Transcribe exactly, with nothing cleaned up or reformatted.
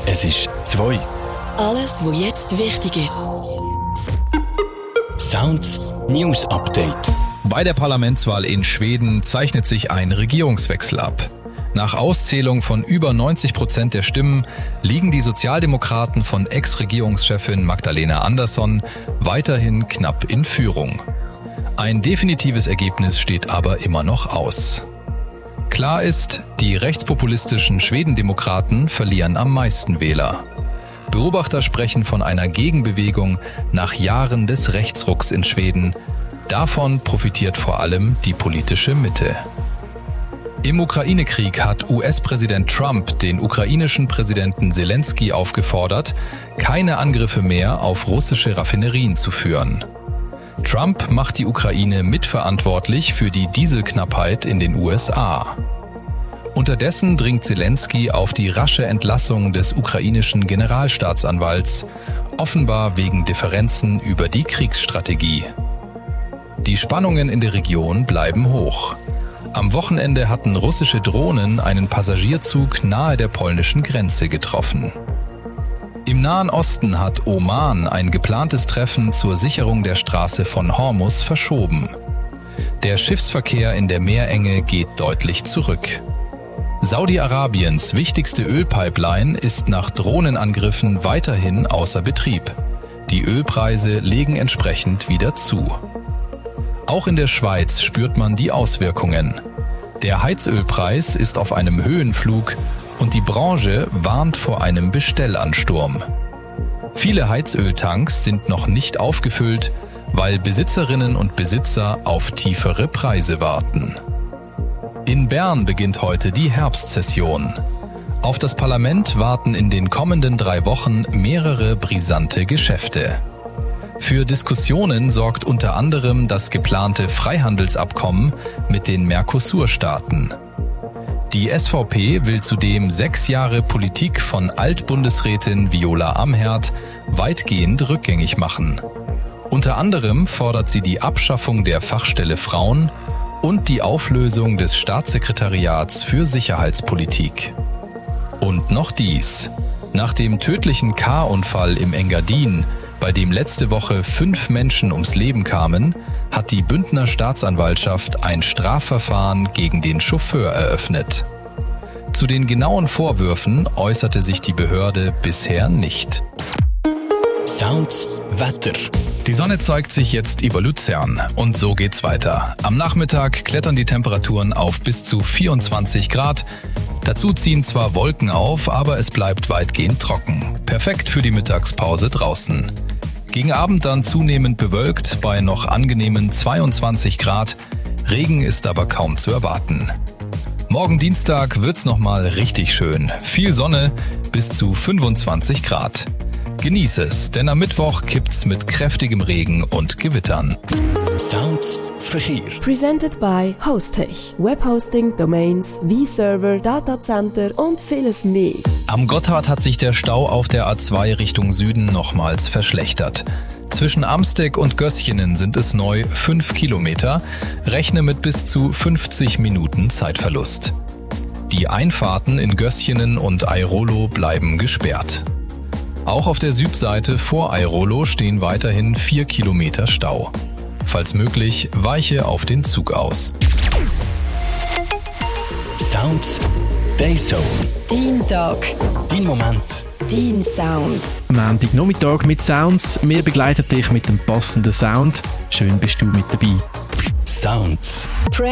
Es ist zwei. Alles, was jetzt wichtig ist. Sounds News Update. Bei der Parlamentswahl in Schweden zeichnet sich ein Regierungswechsel ab. Nach Auszählung von über neunzig Prozent der Stimmen liegen die Sozialdemokraten von Ex-Regierungschefin Magdalena Andersson weiterhin knapp in Führung. Ein definitives Ergebnis steht aber immer noch aus. Klar ist, die rechtspopulistischen Schwedendemokraten verlieren am meisten Wähler. Beobachter sprechen von einer Gegenbewegung nach Jahren des Rechtsrucks in Schweden. Davon profitiert vor allem die politische Mitte. Im Ukraine-Krieg hat U S-Präsident Trump den ukrainischen Präsidenten Zelensky aufgefordert, keine Angriffe mehr auf russische Raffinerien zu führen. Trump macht die Ukraine mitverantwortlich für die Dieselknappheit in den U S A. Unterdessen dringt Zelensky auf die rasche Entlassung des ukrainischen Generalstaatsanwalts, offenbar wegen Differenzen über die Kriegsstrategie. Die Spannungen in der Region bleiben hoch. Am Wochenende hatten russische Drohnen einen Passagierzug nahe der polnischen Grenze getroffen. Im Nahen Osten hat Oman ein geplantes Treffen zur Sicherung der Straße von Hormuz verschoben. Der Schiffsverkehr in der Meerenge geht deutlich zurück. Saudi-Arabiens wichtigste Ölpipeline ist nach Drohnenangriffen weiterhin außer Betrieb. Die Ölpreise legen entsprechend wieder zu. Auch in der Schweiz spürt man die Auswirkungen. Der Heizölpreis ist auf einem Höhenflug und die Branche warnt vor einem Bestellansturm. Viele Heizöltanks sind noch nicht aufgefüllt, weil Besitzerinnen und Besitzer auf tiefere Preise warten. In Bern beginnt heute die Herbstsession. Auf das Parlament warten in den kommenden drei Wochen mehrere brisante Geschäfte. Für Diskussionen sorgt unter anderem das geplante Freihandelsabkommen mit den Mercosur-Staaten. Die S V P will zudem sechs Jahre Politik von Altbundesrätin Viola Amherd weitgehend rückgängig machen. Unter anderem fordert sie die Abschaffung der Fachstelle Frauen und die Auflösung des Staatssekretariats für Sicherheitspolitik. Und noch dies. Nach dem tödlichen Car-Unfall im Engadin, bei dem letzte Woche fünf Menschen ums Leben kamen, hat die Bündner Staatsanwaltschaft ein Strafverfahren gegen den Chauffeur eröffnet. Zu den genauen Vorwürfen äußerte sich die Behörde bisher nicht. Sounds Wetter. Die Sonne zeigt sich jetzt über Luzern und so geht's weiter. Am Nachmittag klettern die Temperaturen auf bis zu vierundzwanzig Grad. Dazu ziehen zwar Wolken auf, aber es bleibt weitgehend trocken. Perfekt für die Mittagspause draußen. Gegen Abend dann zunehmend bewölkt bei noch angenehmen zweiundzwanzig Grad. Regen ist aber kaum zu erwarten. Morgen Dienstag wird's nochmal richtig schön. Viel Sonne bis zu fünfundzwanzig Grad. Genieß es, denn am Mittwoch kippt's mit kräftigem Regen und Gewittern. Sounds Verkehr. Presented by Hostech. Webhosting, Domains, V-Server, Datacenter und vieles mehr. Am Gotthard hat sich der Stau auf der A zwei Richtung Süden nochmals verschlechtert. Zwischen Amsteg und Gößchenen sind es neu fünf Kilometer. Rechne mit bis zu fünfzig Minuten Zeitverlust. Die Einfahrten in Gößchenen und Airolo bleiben gesperrt. Auch auf der Südseite vor Airolo stehen weiterhin vier Kilometer Stau. Falls möglich, weiche auf den Zug aus. Sounds Dayzone. Dein Tag. Dein Moment. Dein Sound. Montagnachmittag mit Sounds. Wir begleiten dich mit dem passenden Sound. Schön bist du mit dabei. Sounds. Press